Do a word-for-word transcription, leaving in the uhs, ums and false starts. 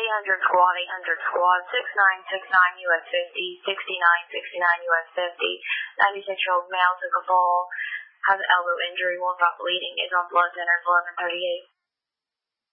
eight hundred squad, eight hundred squad, six nine six nine U S fifty, sixty-nine sixty-nine U S fifty, ninety-six year old male took a fall, has an elbow injury, will not bleeding, is on blood centers eleven thirty-eight.